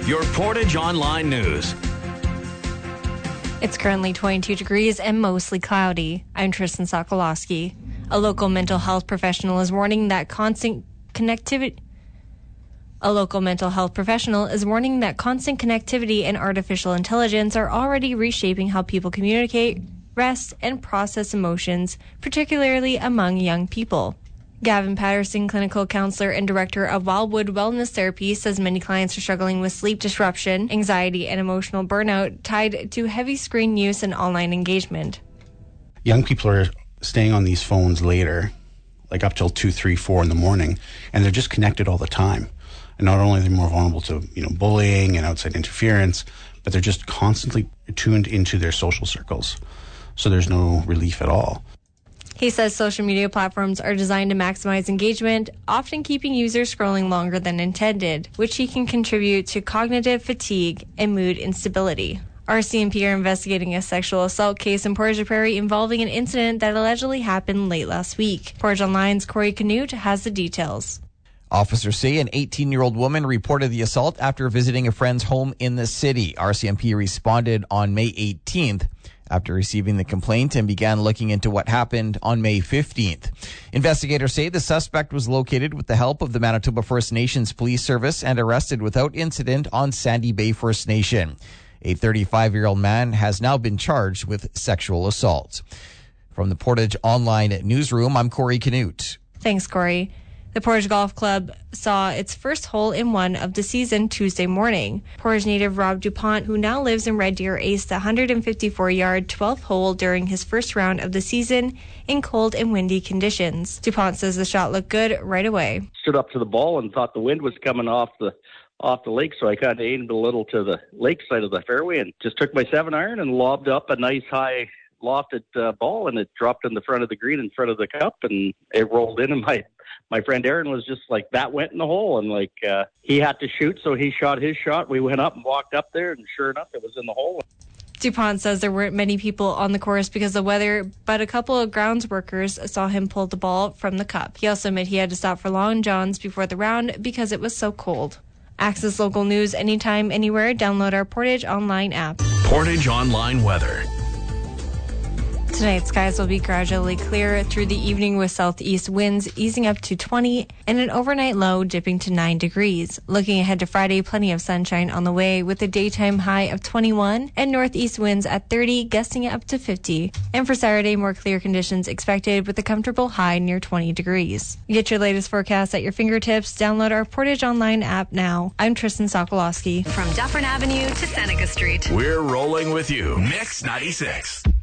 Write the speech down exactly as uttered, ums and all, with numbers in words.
your Portage Online News. It's currently twenty-two degrees and mostly cloudy. I'm Tristan Sokolowski. A local mental health professional is warning that constant connectivity... A local mental health professional is warning that constant connectivity and artificial intelligence are already reshaping how people communicate, rest, and process emotions, particularly among young people. Gavin Patterson, clinical counselor and director of Wildwood Wellness Therapy, says many clients are struggling with sleep disruption, anxiety, and emotional burnout tied to heavy screen use and online engagement. Young people are staying on these phones later, like up till two, three, four in the morning, and they're just connected all the time. And not only are they more vulnerable to, you know, bullying and outside interference, but they're just constantly tuned into their social circles. So there's no relief at all. He says social media platforms are designed to maximize engagement, often keeping users scrolling longer than intended, which he can contribute to cognitive fatigue and mood instability. R C M P are investigating a sexual assault case in Portage Prairie involving an incident that allegedly happened late last week. Portage Online's Corey Canute has the details. Officers say an eighteen-year-old woman reported the assault after visiting a friend's home in the city. R C M P responded on May eighteenth after receiving the complaint and began looking into what happened on May fifteenth. Investigators say the suspect was located with the help of the Manitoba First Nations Police Service and arrested without incident on Sandy Bay First Nation. A thirty-five-year-old man has now been charged with sexual assault. From the Portage Online newsroom, I'm Corey Canute. Thanks, Corey. The Portage Golf Club saw its first hole in one of the season Tuesday morning. Portage native Rob DuPont, who now lives in Red Deer, aced the one hundred fifty-four-yard twelfth hole during his first round of the season in cold and windy conditions. DuPont says the shot looked good right away. Stood up to the ball and thought the wind was coming off the off the lake, so I kind of aimed a little to the lake side of the fairway and just took my seven iron and lobbed up a nice high lofted uh, ball, and it dropped in the front of the green in front of the cup, and it rolled in, and my my friend Aaron was just like, that went in the hole, and like uh, he had to shoot, so he shot his shot. We went up and walked up there, and sure enough, it was in the hole. DuPont says there weren't many people on the course because of the weather, but a couple of grounds workers saw him pull the ball from the cup. He also admitted he had to stop for Long John's before the round because it was so cold. Access local news anytime, anywhere. Download our Portage Online app. Portage Online weather. Tonight, skies will be gradually clear through the evening with southeast winds easing up to twenty and an overnight low dipping to nine degrees. Looking ahead to Friday, plenty of sunshine on the way with a daytime high of twenty-one and northeast winds at thirty, gusting up to fifty. And for Saturday, more clear conditions expected with a comfortable high near twenty degrees. Get your latest forecast at your fingertips. Download our Portage Online app now. I'm Tristan Sokolowski. From Dufferin Avenue to Seneca Street. We're rolling with you. Mix ninety-six.